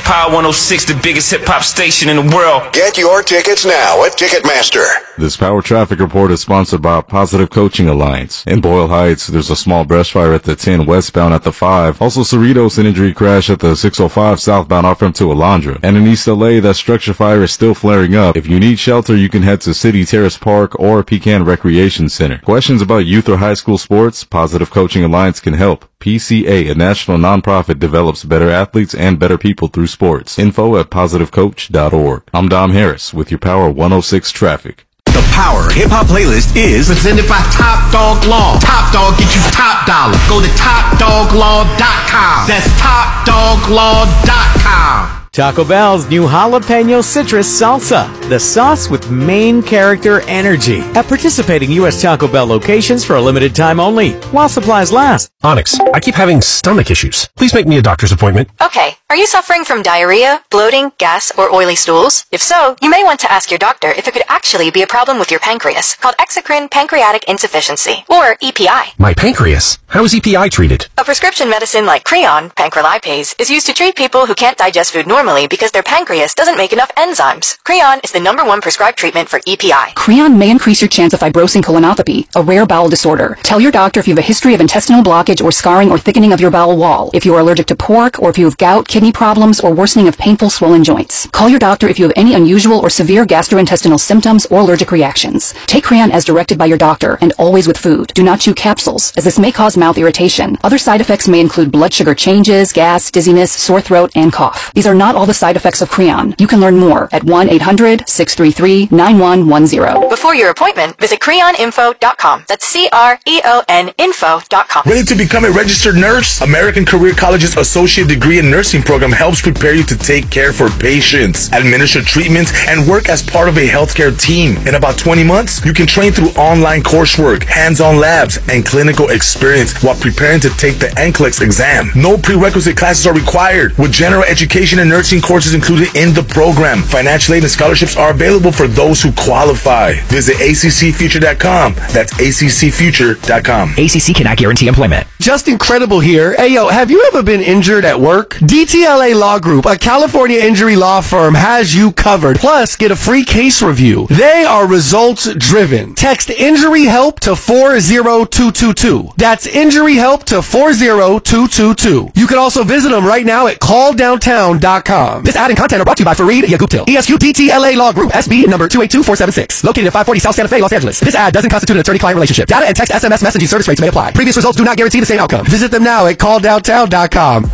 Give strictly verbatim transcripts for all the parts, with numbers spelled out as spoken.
Power one oh six, the biggest hip-hop station in the world. Get your tickets now at Ticketmaster. This Power Traffic Report is sponsored by Positive Coaching Alliance. In Boyle Heights, there's a small brush fire at the ten westbound at the five. Also, Cerritos, an injury crash at the six oh five southbound off to Alondra. And in East L A, that structure fire is still flaring up. If you need shelter, you can head to City Terrace Park or Pecan Recreation Center. Questions about youth or high school sports? Positive Coaching Alliance can help. P C A, a national nonprofit, develops better athletes and better people through sports. Info at positive coach dot org. I'm Dom Harris with your Power one oh six traffic. The Power Hip Hop Playlist is presented by Top Dog Law. Top Dog get you top dollar. Go to top dog law dot com. That's top dog law dot com. Taco Bell's new Jalapeno Citrus Salsa, the sauce with main character energy. At participating U S Taco Bell locations for a limited time only, while supplies last. Onyx, I keep having stomach issues. Please make me a doctor's appointment. Okay, are you suffering from diarrhea, bloating, gas, or oily stools? If so, you may want to ask your doctor if it could actually be a problem with your pancreas, called exocrine pancreatic insufficiency, or E P I. My pancreas? How is E P I treated? A prescription medicine like Creon, pancrelipase, is used to treat people who can't digest food normally because their pancreas doesn't make enough enzymes. Creon is the number one prescribed treatment for E P I. Creon may increase your chance of fibrosing colonopathy, a rare bowel disorder. Tell your doctor if you have a history of intestinal blockage or scarring or thickening of your bowel wall, if you are allergic to pork, or if you have gout, kidney problems, or worsening of painful swollen joints. Call your doctor if you have any unusual or severe gastrointestinal symptoms or allergic reactions. Take Creon as directed by your doctor and always with food. Do not chew capsules, as this may cause mouth irritation. Other side effects may include blood sugar changes, gas, dizziness, sore throat, and cough. These are not all the side effects of Creon. You can learn more at one eight hundred six three three nine one one zero. Before your appointment, visit creon info dot com. That's C R E O N info dot com. Ready to become a registered nurse? American Career College's Associate Degree in Nursing program helps prepare you to take care for patients, administer treatments, and work as part of a healthcare team. In about twenty months, you can train through online coursework, hands-on labs, and clinical experience while preparing to take the N C L E X exam. No prerequisite classes are required, with general education and nursing courses included in the program. Financial aid and scholarships are available for those who qualify. Visit A C C future dot com. That's A C C future dot com. A C C cannot guarantee employment. Just Incredible here. Hey, yo, have you ever been injured at work? D T L A Law Group, a California injury law firm, has you covered. Plus, get a free case review. They are results driven. Text injury help to four zero two two two. That's injury help to four zero two two two. You can also visit them right now at call downtown dot com. This ad and content are brought to you by Fareed Yaguptil, E S Q D T L A Law Group, S B number two eight two four seven six, located at five forty South Santa Fe, Los Angeles. This ad doesn't constitute an attorney-client relationship. Data and text S M S messaging service rates may apply. Previous results do not guarantee the same outcome. Visit them now at call downtown dot com.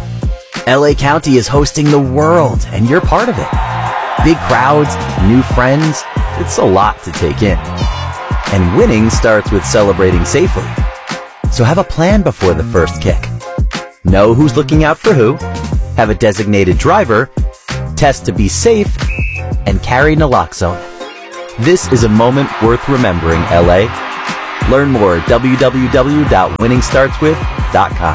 L A County is hosting the world, and you're part of it. Big crowds, new friends, it's a lot to take in. And winning starts with celebrating safely. So have a plan before the first kick. Know who's looking out for who, have a designated driver, test to be safe, and carry naloxone. This is a moment worth remembering, L A. Learn more at w w w dot winning starts with dot com.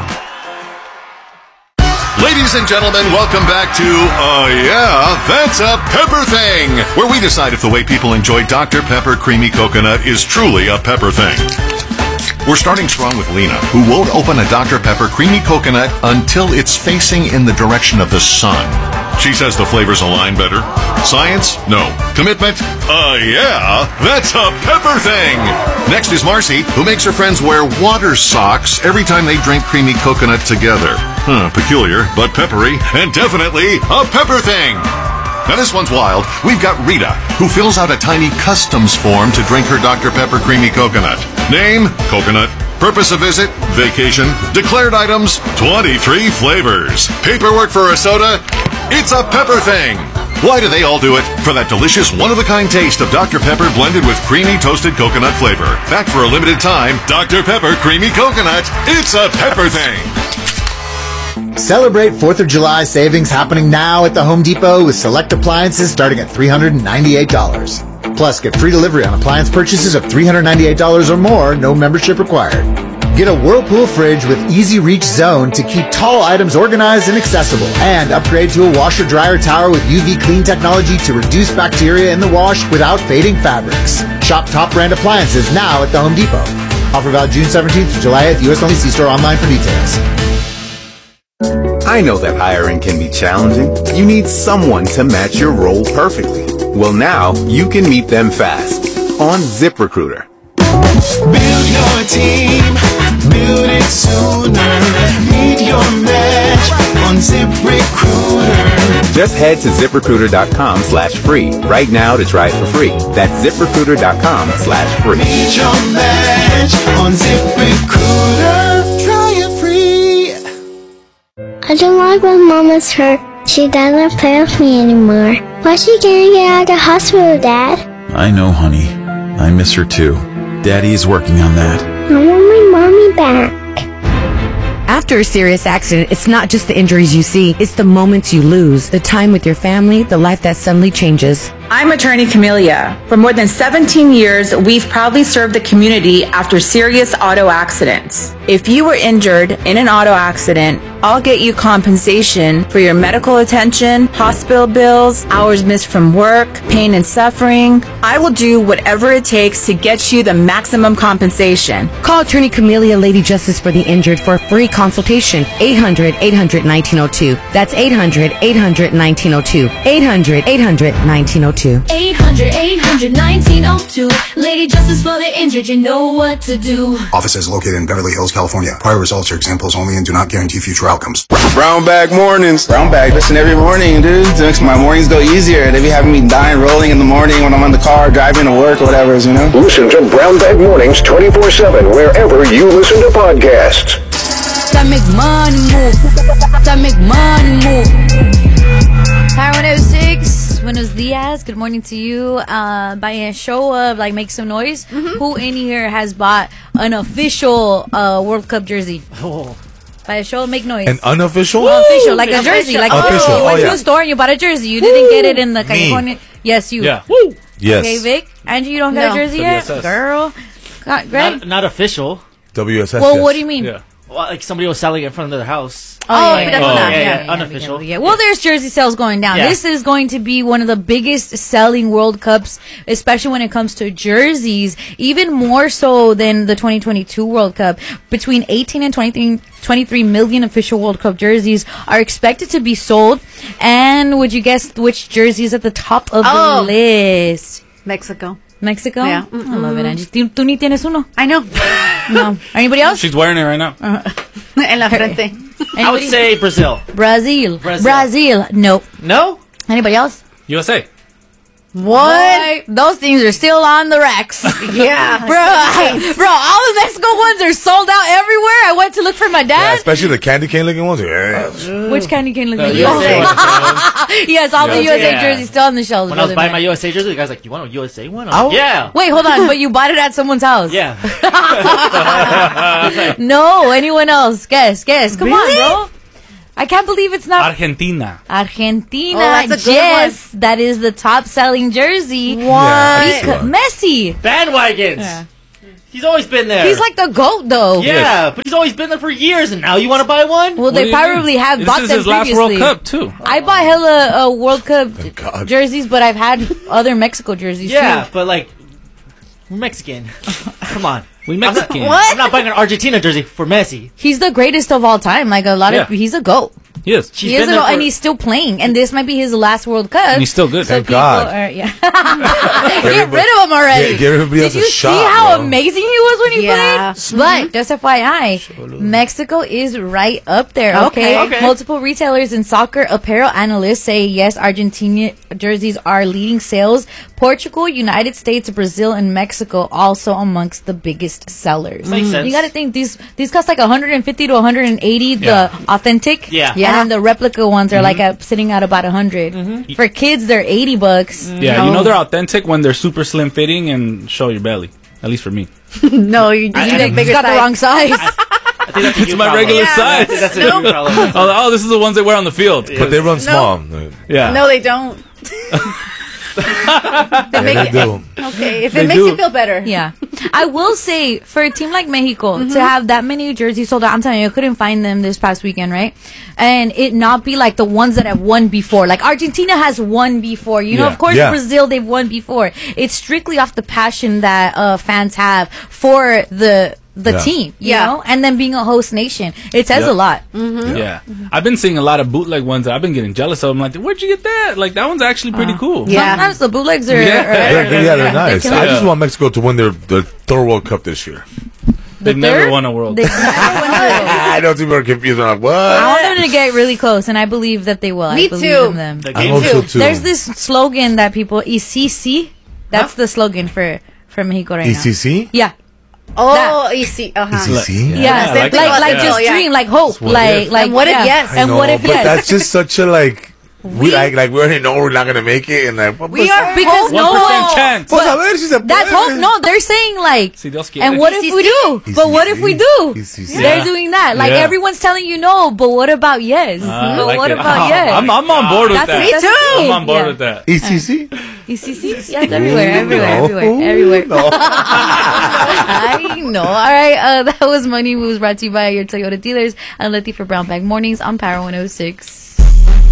Ladies and gentlemen, welcome back to, uh, yeah, That's a Pepper Thing, where we decide if the way people enjoy Doctor Pepper Creamy Coconut is truly a pepper thing. We're starting strong with Lena, who won't open a Doctor Pepper Creamy Coconut until it's facing in the direction of the sun. She says the flavors align better. Science? No. Commitment? Uh, yeah, that's a pepper thing. Next is Marcy, who makes her friends wear water socks every time they drink creamy coconut together. Huh, peculiar, but peppery, and definitely a pepper thing. Now this one's wild. We've got Rita, who fills out a tiny customs form to drink her Doctor Pepper Creamy Coconut. Name? Coconut. Purpose of visit? Vacation. Declared items? twenty-three flavors. Paperwork for a soda? It's a pepper thing. Why do they all do it? For that delicious one-of-a-kind taste of Doctor Pepper blended with creamy toasted coconut flavor. Back for a limited time, Doctor Pepper Creamy Coconut. It's a pepper thing. Celebrate fourth of July savings happening now at the Home Depot with select appliances starting at three hundred ninety-eight dollars. Plus, get free delivery on appliance purchases of three hundred ninety-eight dollars or more, no membership required. Get a Whirlpool fridge with Easy Reach Zone to keep tall items organized and accessible. And upgrade to a washer-dryer tower with U V clean technology to reduce bacteria in the wash without fading fabrics. Shop top brand appliances now at the Home Depot. Offer valid June seventeenth to July eighth, U S only. See store online for details. I I know that hiring can be challenging. You need someone to match your role perfectly. Well, now you can meet them fast on ZipRecruiter. Build your team, build it sooner. Meet your match on ZipRecruiter. Just head to ZipRecruiter.com slash free right now to try it for free. That's ZipRecruiter.com slash free. Meet your match on ZipRecruiter. Try it free. I don't like when Mama's hurt. She doesn't play with me anymore. Why's she gonna get out of the hospital, Dad? I know, honey. I miss her too. Daddy is working on that. I want my mommy back. After a serious accident, it's not just the injuries you see, it's the moments you lose, the time with your family, the life that suddenly changes. I'm attorney Camelia. For more than seventeen years, we've proudly served the community after serious auto accidents. If you were injured in an auto accident, I'll get you compensation for your medical attention, hospital bills, hours missed from work, pain and suffering. I will do whatever it takes to get you the maximum compensation. Call attorney Camelia Lady Justice for the Injured for a free consultation. eight hundred, eight hundred, nineteen oh two. That's eight hundred, eight hundred, nineteen oh two. eight hundred, eight hundred, nineteen oh two. eight hundred, eight hundred, nineteen oh two. Lady Justice for the Injured, you know what to do. Office is located in Beverly Hills, California. Prior results are examples only and do not guarantee future outcomes. Brown bag mornings. Brown bag, listen every morning, dude. It makes my mornings go easier. They be having me dying rolling in the morning when I'm on the car driving to work or whatever, you know? Listen to Brown Bag Mornings twenty-four seven wherever you listen to podcasts. That make money move. That make money move. Power one oh six. Buenos dias. Good morning to you. Uh, by a show of like make some noise. Mm-hmm. Who in here has bought an official uh, World Cup jersey? Oh. By a show of make noise. An unofficial? Well, official, like a jersey. Like official. oh, you went Oh, to yeah. a store and you bought a jersey. You didn't get it in the California. Yes, you. Yeah. Woo. Yes. Okay, Vic. Angie, you don't got No. a jersey yet? W S S. Girl. God, Greg? Not, not official. W S S. Well, what do you mean? Yeah. Well, like somebody was selling it in front of their house. Oh, yeah, yeah, oh, yeah, yeah, yeah, yeah, yeah, unofficial. Yeah, well, there's jersey sales going down. Yeah. This is going to be one of the biggest selling World Cups, especially when it comes to jerseys, even more so than the twenty twenty-two World Cup. Between eighteen and twenty-three million official World Cup jerseys are expected to be sold. And would you guess which jersey is at the top of Oh. the list? Mexico. Mexico? Yeah. I love it, Angie. ¿Tú, tú ni tienes uno? I know. No. Anybody else? She's wearing it right now. En la frente. I would say Brazil. Brazil. Brazil. Brazil. Nope. No? Anybody else? U S A. What? Those things are still on the racks. Yeah. Bro, I- bro, all the Mexico ones are sold out everywhere. I went to look for my Yeah, dad. especially the candy cane looking ones. Yeah. Which candy cane look The like? U S A Yes, all the Yeah. U S A Yeah. jerseys still on the shelves. When I was brother, buying my man. U S A jersey, the guy's like, "You want a U S A one?" I'm Oh. like, yeah. Wait, hold on. But you bought it at someone's house. Yeah. No, anyone else? Guess, guess. Come Really? on, bro. I can't believe it's not Argentina. Argentina. Oh, that's a good yes, that is the top selling jersey. What? Yeah, Beca- Messi. Bandwagons. Yeah. He's always been there. He's like the GOAT, though. Yeah, but he's always been there for years, and now you want to buy one? Well, they probably have This bought is them his last previously. World Cup, too. I bought hella uh, World Cup jerseys, but I've had other Mexico jerseys Yeah, too. but like, we're Mexican. Come on. We Mexican. I'm not, What? I'm not buying an Argentina jersey for Messi. He's the greatest of all time. Like a lot of, Yeah. he's a GOAT. Yes. He is a GOAT, and he's still playing. And this might be his last World Cup. And he's still good. So Thank people God. Are, yeah. Get rid of him already. Give- give everybody Did else a you see shot, how bro. amazing he was when he Yeah. played? But just F Y I, Mexico is right up there. Okay? Okay. Okay. Multiple retailers and soccer apparel analysts say yes, Argentina jerseys are leading sales. Portugal, United States, Brazil, and Mexico also amongst the biggest sellers. Makes sense. You got to think these these cost like one hundred fifty to one hundred eighty. Yeah. The authentic, Yeah. and then the replica ones are Mhm. like at, sitting at about a hundred. Mhm. For kids, they're eighty bucks. Yeah, you know they're authentic when they're super slim fitting and show your belly. At least for me. No, you I- You I- think bigger you got the size. wrong size. I think that's a It's you my problem. regular Yeah. size. I think that's a you problem. oh, oh, this is the ones they wear on the field. But they run small. Yeah. No, they don't. They make they it- do. Okay, if They it makes do. you feel better. Yeah. I will say, for a team like Mexico, to have that many jerseys sold out, I'm telling you, I couldn't find them this past weekend, right? And it not be like the ones that have won before. Like, Argentina has won before. You know, Yeah. of course, Yeah. Brazil, they've won before. It's strictly off the passion that uh, fans have for the the Yeah. team, you Yeah. know, and then being a host nation, it says Yeah. a lot. Mm-hmm. Yeah. I've been seeing a lot of bootleg ones that I've been getting jealous of. I'm like, where'd you get that? Like, that one's actually pretty cool. Yeah. Sometimes the bootlegs are. Yeah. are- They're, yeah, they're nice. can I be- just want Mexico to win their, their third World Cup this year. They've The never third? won a World They- Cup. I know people are confused. I'm like, what? I want them to get really close, and I believe that they will. Me I believe too. in them. I hope so too. There's this slogan that people E C C. That's the slogan for for Mexico right E now. C C? Yeah. Oh, you see, uh huh. E C C? Yeah, Yeah, like like like, that. just Yeah. dream, like hope, what like if. like And what if yeah. yes? I And know, what if but yes? that's just such a like. We, like, like we already know we're not gonna make it, and like what We was- are because no One percent one. chance. Pues a ver si se puede. That's hope. No, they're saying like. See, they'll scare And you. what if we do? E C C. But what if we do? E C C. They're Yeah. doing that. Like Yeah. everyone's telling you no, but what about yes? Uh, I but like what it. about Oh, yes? I'm, I'm on board with That's that. me too. I'm on board Yeah. with that. E C C? E C C? Yeah, it's everywhere, Ooh, everywhere, no. everywhere, Ooh, everywhere. no. I know. All right, uh, that was Money Moves brought to you by your Toyota dealers and Letty for Brown Bag Mornings on Power one oh six.